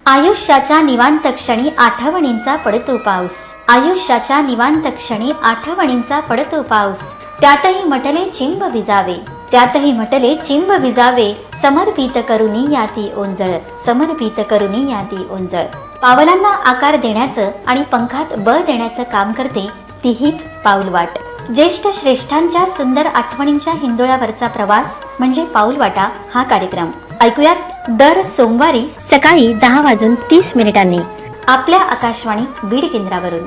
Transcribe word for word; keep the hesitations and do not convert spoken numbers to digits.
आयुष्याच्या निवांत क्षणी आठवणींचा पडतो पाऊस, आयुष्याच्या निवांत क्षणी आठवणींचा पडतो पाऊस, त्यातही म्हटले चिंब विजावे, त्यातही म्हटले चिंब विजावे, समर्पित करुनी याती ओंजळ, समर्पित करुनी याती ओंजळ. पावलांना आकार देण्याचं आणि पंखात बळ देण्याचं काम करते ती हीच पाऊलवाट. ज्येष्ठ श्रेष्ठांच्या सुंदर आठवणींच्या हिंदोळ्यावरचा प्रवास म्हणजे पाऊलवाटा हा कार्यक्रम. ऐकूयात दर सोमवारी सकाळी दहा वाजून तीस मिनिटांनी आपल्या आकाशवाणी बीड केंद्रावरून.